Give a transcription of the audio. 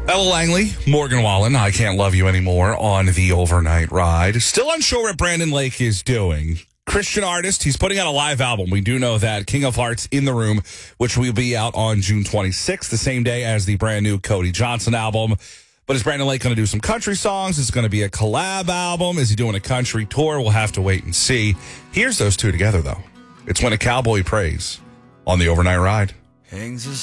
Ella Langley, Morgan Wallen, I Can't Love You Anymore on the overnight ride. Still unsure what Brandon Lake is doing. Christian artist, he's putting out a live album. We do know that. King of Hearts in the Room, which will be out on June 26th, the same day as the brand new Cody Johnson album. But is Brandon Lake going to do some country songs? Is it going to be a collab album? Is he doing a country tour? We'll have to wait and see. Here's those two together, though. It's When a Cowboy Prays on the overnight ride. Hangs a